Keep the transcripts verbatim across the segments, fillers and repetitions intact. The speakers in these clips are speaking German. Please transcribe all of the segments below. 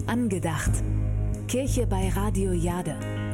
Angedacht. Kirche bei Radio Jade.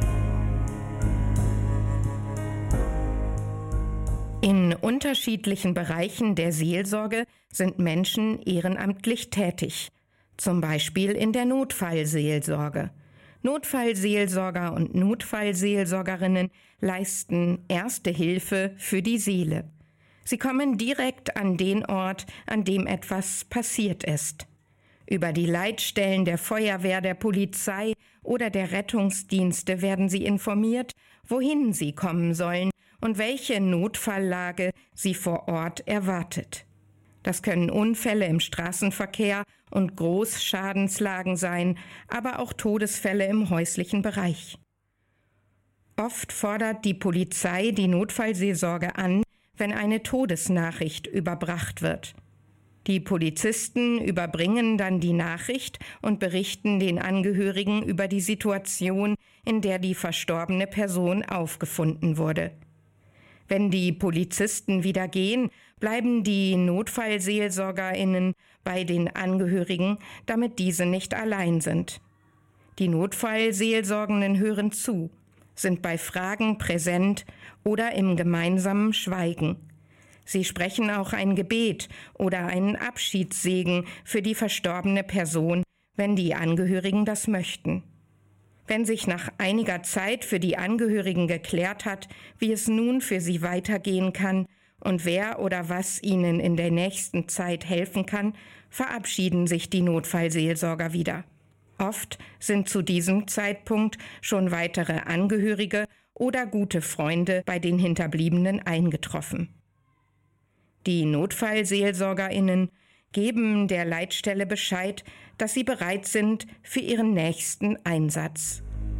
In unterschiedlichen Bereichen der Seelsorge sind Menschen ehrenamtlich tätig. Zum Beispiel in der Notfallseelsorge. Notfallseelsorger und Notfallseelsorgerinnen leisten erste Hilfe für die Seele. Sie kommen direkt an den Ort, an dem etwas passiert ist. Über die Leitstellen der Feuerwehr, der Polizei oder der Rettungsdienste werden sie informiert, wohin sie kommen sollen und welche Notfalllage sie vor Ort erwartet. Das können Unfälle im Straßenverkehr und Großschadenslagen sein, aber auch Todesfälle im häuslichen Bereich. Oft fordert die Polizei die Notfallseelsorge an, wenn eine Todesnachricht überbracht wird. Die Polizisten überbringen dann die Nachricht und berichten den Angehörigen über die Situation, in der die verstorbene Person aufgefunden wurde. Wenn die Polizisten wieder gehen, bleiben die NotfallseelsorgerInnen bei den Angehörigen, damit diese nicht allein sind. Die Notfallseelsorgenden hören zu, sind bei Fragen präsent oder im gemeinsamen Schweigen. Sie sprechen auch ein Gebet oder einen Abschiedssegen für die verstorbene Person, wenn die Angehörigen das möchten. Wenn sich nach einiger Zeit für die Angehörigen geklärt hat, wie es nun für sie weitergehen kann und wer oder was ihnen in der nächsten Zeit helfen kann, verabschieden sich die Notfallseelsorger wieder. Oft sind zu diesem Zeitpunkt schon weitere Angehörige oder gute Freunde bei den Hinterbliebenen eingetroffen. Die NotfallseelsorgerInnen geben der Leitstelle Bescheid, dass sie bereit sind für ihren nächsten Einsatz.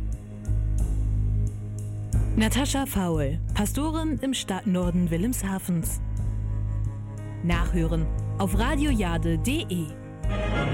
Natascha Faul, Pastorin im Stadtnorden Wilhelmshavens. Nachhören auf radiojade punkt de.